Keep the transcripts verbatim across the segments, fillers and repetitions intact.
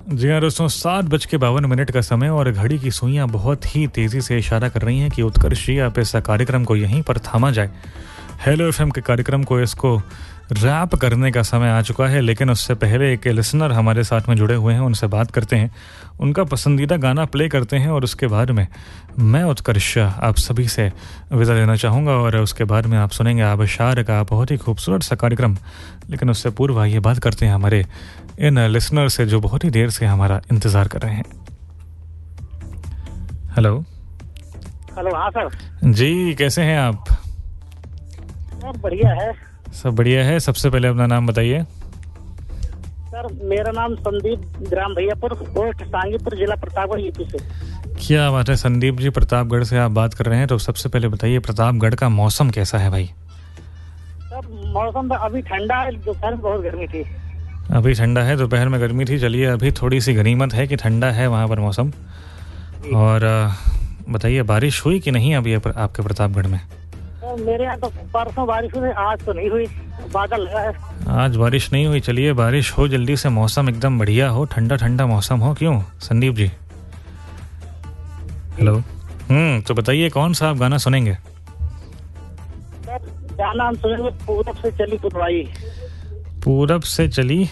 जी हाँ दोस्तों, सात बज के बावन मिनट का समय और घड़ी की सुइयां बहुत ही तेज़ी से इशारा कर रही हैं कि उत्कर्ष जी आप इस कार्यक्रम को यहीं पर थामा जाए। हेलो एफएम के कार्यक्रम को इसको रैप करने का समय आ चुका है, लेकिन उससे पहले एक लिसनर हमारे साथ में जुड़े हुए हैं, उनसे बात करते हैं, उनका पसंदीदा गाना प्ले करते हैं और उसके बाद में मैं उत्कर्ष आप सभी से विदा लेना चाहूँगा और उसके बाद में आप सुनेंगे आबशार का बहुत ही खूबसूरत सा कार्यक्रम। लेकिन उससे पूर्व आइए बात करते हैं हमारे इन लिसनर से जो बहुत ही देर से हमारा इंतज़ार कर रहे हैं। Hello hello. हाँ सर जी, कैसे हैं आप? सर बढ़िया है। सब बढ़िया है। सबसे पहले अपना नाम बताइए। सर मेरा नाम संदीप, ग्राम भैयापुर, पोस्ट सांगीपुर, जिला प्रतापगढ़, यूपी से। क्या बात है संदीप जी, प्रतापगढ़ से आप बात कर रहे हैं। तो सबसे पहले बताइए प्रतापगढ़ का मौसम कैसा है भाई? सर मौसम तो अभी ठंडा है, दोपहर में बहुत गर्मी थी। अभी ठंडा है, दोपहर में गर्मी थी। चलिए अभी थोड़ी सी गनीमत है कि ठंडा है वहाँ पर मौसम। और बताइए बारिश हुई कि नहीं अभी आपके प्रतापगढ़ में? सर मेरे यहाँ तो परसों बारिश हुई, आज तो नहीं हुई, बादल लगा है। आज बारिश नहीं हुई। चलिए बारिश हो जल्दी से, मौसम एकदम बढ़िया हो, ठंडा ठंडा मौसम हो। क्यों संदीप जी? हेलो। हम्म तो बताइए कौन सा आप गाना सुनेंगे? सर गाना हम सुनेंगे पूरब से चली पुरवाई। पूरब से चली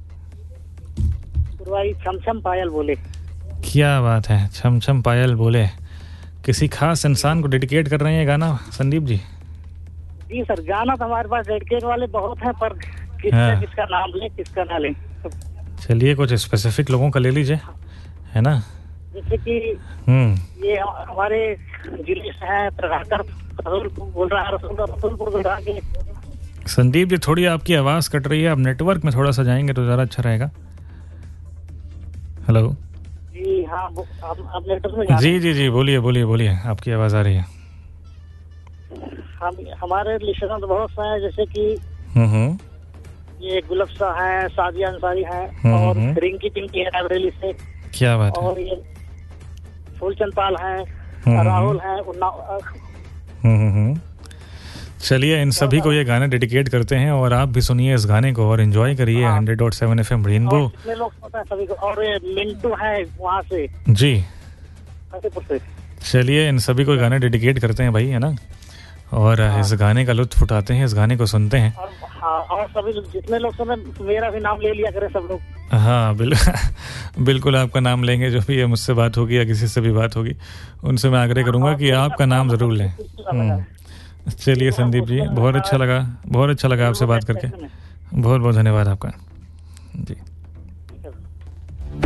पुरवाई, छम छम पायल बोले। क्या बात है, छम छम पायल बोले। किसी खास इंसान को डेडिकेट कर रहे हैं ये गाना संदीप जी? जी सर, गाना तो हमारे पास डेडिकेट वाले बहुत हैं, पर किसका हाँ। किसका नाम लें किसका ना लें। चलिए कुछ स्पेसिफिक लोगों का ले लीजिए, है ना? जैसे कि हम्म ये हमारे जिले से है प्रभाकर रसूलपुर बोल रहा है, रसूल रसूलपुर बोल रहा है। संदीप जी थोड़ी आपकी आवाज़ कट रही है, आप नेटवर्क में थोड़ा सा जाएंगे तो ज़्यादा अच्छा रहेगा। हेलो। जी हाँ, आप, आप नेटवर्क में जा रहे जी जी जी बोलिए बोलिए बोलिए, आपकी आवाज़ आ रही है। हम हमारे लिस्टर तो बहुत से हैं, जैसे कि हम्म ये गुलफ्सा है, सादिया अंसारी है, हम्म, और हम्म। रिंकी टिंकी है रायबरेली से, क्या बात है। और ये फूलचंद पाल है, हम्म, राहुल है, उन्नाव। हम्म हम्म चलिए इन सभी को ये गाना डेडिकेट करते हैं और आप भी सुनिए इस गाने को और एंजॉय करिए hundred dot seven F M rainbow. और कितने लोग पता है सभी को, और ये मिंटू है वहाँ से, जी फतेहपुर से। चलिए इन सभी को ये गाना डेडिकेट करते हैं भाई, है ना? और इस गाने का लुत्फ उठाते हैं, इस गाने को सुनते हैं। और हाँ, और सभी जितने लोग सुने मेरा भी नाम ले लिया करें सब लोग। हाँ बिल्कुल बिल्कुल आपका नाम लेंगे, जो भी है मुझसे बात होगी या किसी से भी बात होगी उनसे मैं आग्रह करूंगा कि आपका नाम ज़रूर लें। चलिए संदीप जी बहुत अच्छा लगा, बहुत अच्छा लगा आपसे बात करके। बहुत बहुत धन्यवाद आपका जी।